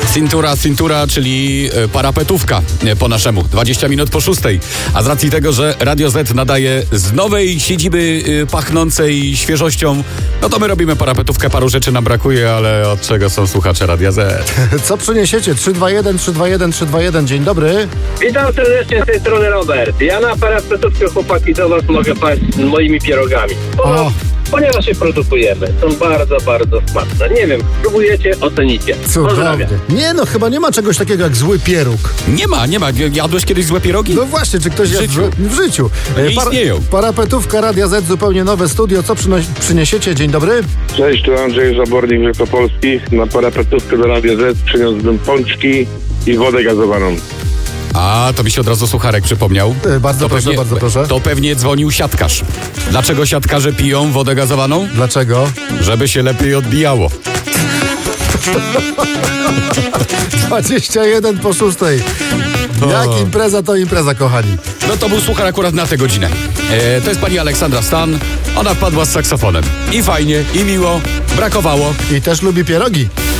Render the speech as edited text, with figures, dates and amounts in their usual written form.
Cintura, czyli parapetówka po naszemu. 20 minut po 6. A z racji tego, że Radio Z nadaje z nowej siedziby pachnącej świeżością, no to my robimy parapetówkę. Paru rzeczy nam brakuje, ale od czego są słuchacze Radia Z? Co przyniesiecie? 321. Dzień dobry. Witam serdecznie z tej strony Robert. Ja na parapetówkę, chłopaki, do was mogę paść z moimi pierogami. Ponieważ je produkujemy. Są bardzo, bardzo smaczne. Nie wiem, spróbujecie, ocenicie. Cudownie. Pozdrawiam. Nie no, chyba nie ma czegoś takiego jak zły pieróg. Nie ma. Jadłeś kiedyś złe pierogi? No właśnie, czy ktoś jadł w życiu? Nie istnieją. Parapetówka Radia Z, zupełnie nowe studio. Co przyniesiecie? Dzień dobry. Cześć, tu Andrzej Zabornik, Wielkopolski. Na parapetówkę do Radia Z przyniosłem pączki i wodę gazowaną. A, to mi się od razu sucharek przypomniał. Bardzo proszę. To pewnie dzwonił siatkarz. Dlaczego siatkarze piją wodę gazowaną? Dlaczego? Żeby się lepiej odbijało. 21 po 6. Jak impreza, to impreza, kochani. No to był suchar akurat na tę godzinę. To jest pani Aleksandra Stan. Ona wpadła z saksofonem. I fajnie, i miło. Brakowało. I też lubi pierogi.